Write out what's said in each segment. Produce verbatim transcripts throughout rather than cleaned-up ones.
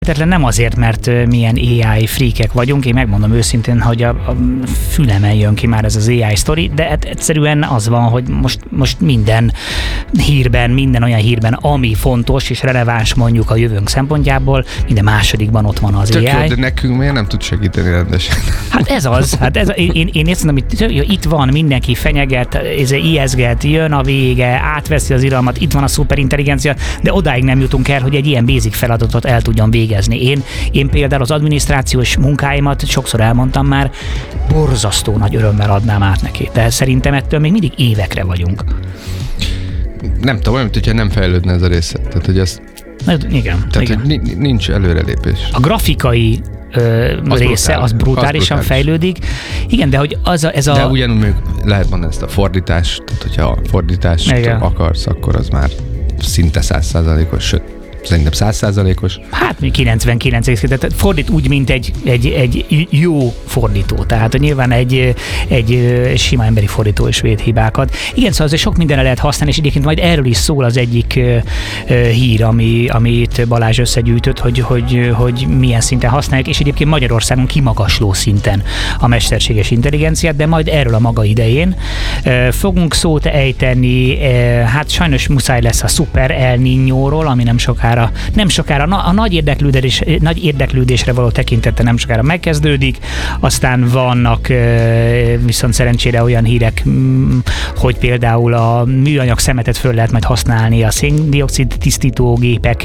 Nem azért, mert milyen á i freakek vagyunk, én megmondom őszintén, hogy a, a fülemen jön ki már ez az á i sztori, de egyszerűen az van, hogy most, most minden hírben, minden olyan hírben, ami fontos és releváns mondjuk a jövőnk szempontjából, minden másodikban ott van az Tök á i. jó, de nekünk miért nem tud segíteni rendesen? Hát ez az, hát ez, én, én ezt mondom, hogy itt van, mindenki fenyeget, ez ijeszget, jön a vége, átveszi az iralmat, itt van a szuperintelligencia, de odáig nem jutunk el, hogy egy ilyen basic feladatot el tudjon végezni. Én, én például az adminisztrációs munkáimat, sokszor elmondtam már, borzasztó nagy örömmel adnám át neki. De szerintem ettől még mindig évekre vagyunk. Nem tudom, olyan, hogyha nem fejlődne ez a része. Tehát, hogy ez... Na, igen. Tehát, igen. hogy nincs előrelépés. A grafikai Ö, az része, brutál, az brutálisan az brutális. fejlődik. Igen, de hogy az a, ez a... De ugyanúgy még lehet mondani ezt a fordítást, tehát hogyha fordítást igen. akarsz, akkor az már szinte száz százalékos, sőt, szerintem száz százalékos. Hát kilencvenkilenc egész két, tehát fordít úgy, mint egy, egy, egy jó fordító. Tehát nyilván egy, egy sima emberi fordító is véd hibákat. Igen, szóval azért sok mindenre lehet használni, és egyébként majd erről is szól az egyik hír, ami, amit Balázs összegyűjtött, hogy, hogy, hogy milyen szinten használják, és egyébként Magyarországon kimagasló szinten a mesterséges intelligenciát, de majd erről a maga idején fogunk szót ejteni. Hát sajnos muszáj lesz a Super El Niñóról, ami nem sokára nem sokára, a, a nagy, érdeklődés, nagy érdeklődésre való tekintete nem sokára megkezdődik, aztán vannak viszont szerencsére olyan hírek, hogy például a műanyag szemetet föl lehet majd használni a széndioxid tisztítógépek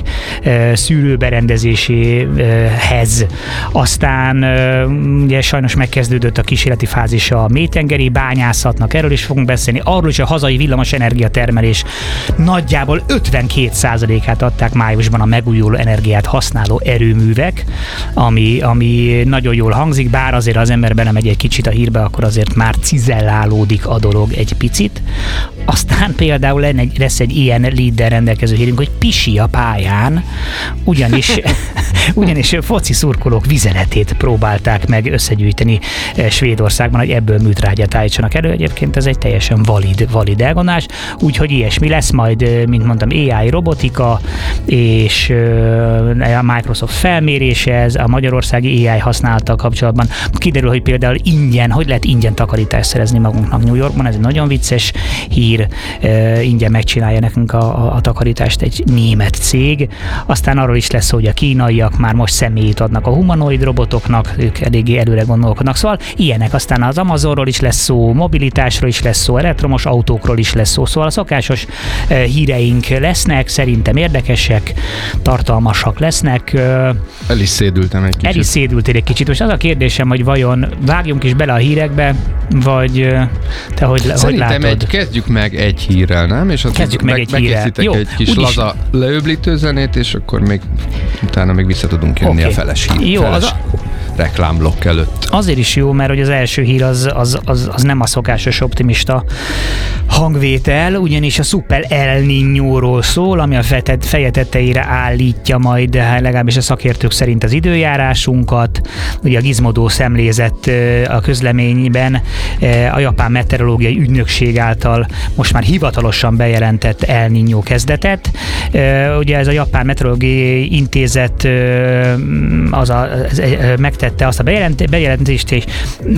szűrőberendezéséhez. Aztán ugye sajnos megkezdődött a kísérleti fázisa a mélytengeri bányászatnak, erről is fogunk beszélni, arról is a hazai villamos energiatermelés nagyjából ötvenkét százalékát adták májusban a megújuló energiát használó erőművek, ami, ami nagyon jól hangzik, bár azért az ember belemegy egy kicsit a hírbe, akkor azért már cizellálódik a dolog egy picit. Aztán például lesz egy ilyen leaddel rendelkező hírünk, hogy pisi a pályán, ugyanis, ugyanis foci szurkolók vizeletét próbálták meg összegyűjteni Svédországban, hogy ebből műtrágyát állítsanak elő. Egyébként ez egy teljesen valid, valid elgondolás, úgyhogy ilyesmi lesz majd, mint mondtam, á i robotika, és a Microsoft felmérése ez a magyarországi á i használattal kapcsolatban. Kiderül, hogy például ingyen, hogy lehet ingyen takarítást szerezni magunknak New Yorkban, ez egy nagyon vicces hír, ingyen megcsinálja nekünk a, a, a takarítást egy német cég. Aztán arról is lesz szó, hogy a kínaiak már most személyt adnak a humanoid robotoknak, ők eléggé előre gondolkodnak, szóval ilyenek. Aztán az Amazonról is lesz szó, mobilitásról is lesz szó, elektromos autókról is lesz szó, szóval a szokásos híreink lesznek, szerintem érdekesek, tartalmasak lesznek. El is szédültem egy kicsit. El is szédültél egy kicsit. Most az a kérdésem, hogy vajon vágjunk is bele a hírekbe, vagy te hogy, hogy látod? Egy, kezdjük meg egy hírrel, nem? És kezdjük meg, meg egy hírrel. Jó, egy kis laza leöblítő zenét, és akkor még utána még vissza tudunk jönni okay. a feles hír. Jó, feles az a... reklámblokk előtt. Azért is jó, mert hogy az első hír az, az, az, az nem a szokásos optimista hangvétel, ugyanis a Super El Niñóról szól, ami a feje tetejére állítja majd legalábbis a szakértők szerint az időjárásunkat. Ugye a Gizmodo szemlézett a közleményben a japán meteorológiai ügynökség által most már hivatalosan bejelentett El Niñó kezdetet. Ugye ez a japán meteorológiai intézet az a, az, megtette azt a bejelent, bejelentést, és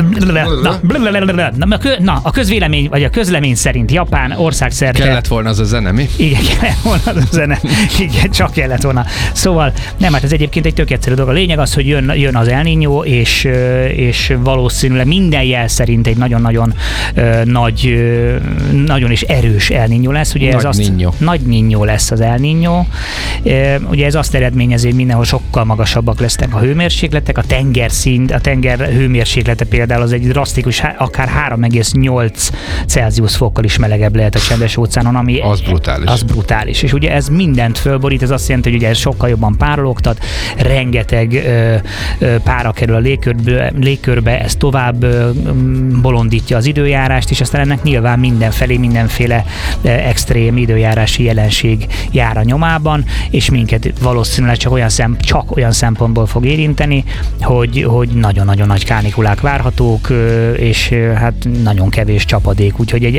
na, na, na, a közvélemény, vagy a közlemény szerint Japán országszerte... Kellett volna az a zene, mi? Igen, kellett volna az a zene. Igen, csak kellett volna. Szóval nem, hát ez egyébként egy tök egyszerű dolog. A lényeg az, hogy jön, jön az El Niñó, és, és valószínűleg minden jel szerint egy nagyon-nagyon uh, nagy, uh, nagyon is erős El Niñó lesz. Ugye ez nagy azt, Niñó. Nagy Niñó lesz az El Niñó. Uh, ugye ez azt eredményezi, hogy mindenhol sokkal magasabbak lesznek a hőmérsékletek. A tengerszint, a tenger hőmérséklete például az egy drasztikus, akár három egész nyolc Celsius fokkal is melegebb lehet a Csendes óceánon, ami az brutális. Az brutális. És ugye ez mindent fölborít, ez azt jelenti, hogy ugye ez sokkal jobban párologtat, rengeteg ö, ö, pára kerül a légkörbe, légkörbe, ez tovább ö, bolondítja az időjárást, és aztán ennek nyilván mindenfelé mindenféle ö, extrém időjárási jelenség jár a nyomában, és minket valószínűleg csak olyan, szem, csak olyan szempontból fog érinteni, hogy, hogy nagyon-nagyon nagy kánikulák várhatók, ö, és ö, hát nagyon kevés csapadék, úgyhogy egy, egy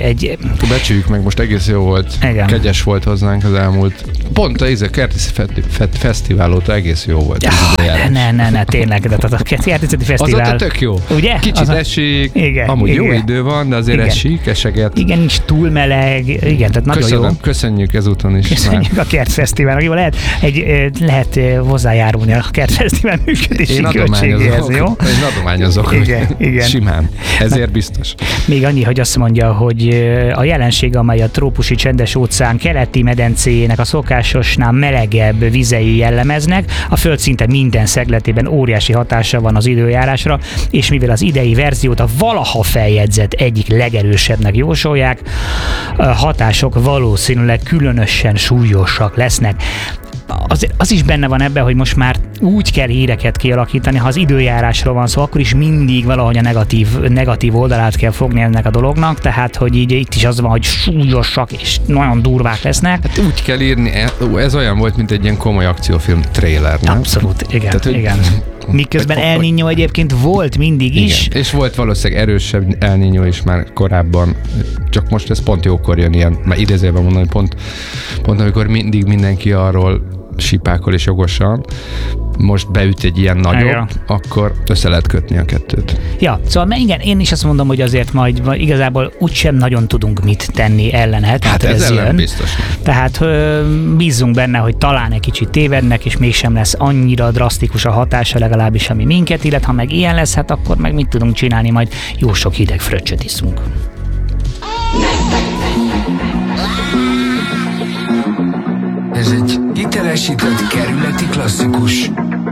Becsüljük meg, most egész jó volt. Igen. Kegyes volt hozzánk az elmúlt. Pont a Kertészeti Fesztivál óta egész jó volt. Ja, ne, ne, ne, tényleg. De a Kertészeti Fesztivál. Azóta tök jó. Ugye? Kicsit az esik, igen, amúgy igen. Jó idő van, de azért igen. esik, eseget. Igen, nincs túl meleg. Igen, tehát nagyon Köszönöm, jó. Köszönjük ezúton is. Köszönjük már. A Kertfesztiválnak. Jó, lehet, egy, lehet hozzájárulni a Kertfesztivál működési költségéhez, jó? Én adományozok. Igen, igen. Simán. Ezért biztos. Még annyi, hogy azt mondja, hogy a jelenség, amely a trópusi csendes óceán keleti medencéjének a szokásosnál melegebb vizei jellemeznek, a föld szinte minden szegletében óriási hatása van az időjárásra, és mivel az idei verziót a valaha feljegyzett egyik legerősebbnek jósolják, a hatások valószínűleg különösen súlyosak lesznek. Az, az is benne van ebben, hogy most már úgy kell híreket kialakítani, ha az időjárásról van szó, akkor is mindig valahogy a negatív, negatív oldalát kell fogni ennek a dolognak, tehát hogy így itt is az van, hogy súlyosak és nagyon durvák lesznek. Hát úgy kell írni, ez olyan volt, mint egy ilyen komoly akciófilm trailer, nem? Abszolút, igen, tehát, hogy igen. Miközben El Niño egyébként volt mindig is. Igen. És volt valószínűleg erősebb El Niño is már korábban, csak most ez pont jókor jön ilyen, mert idézőben mondom, hogy pont, pont amikor mindig mindenki arról sipákol és jogosan, most beüt egy ilyen nagyobb, igen. Akkor össze lehet kötni a kettőt. Ja, szóval igen, én is azt mondom, hogy azért majd, majd igazából úgysem nagyon tudunk mit tenni ellene. Tehát hát ez, ez jön. Biztos. Tehát bízzunk benne, hogy talán egy kicsit tévednek, és mégsem lesz annyira drasztikus a hatása, legalábbis ami minket illet. Ha meg ilyen lesz, hát akkor meg mit tudunk csinálni, majd jó sok hideg fröccsöt iszunk. Ez egy hitelesített kerületi klasszikus.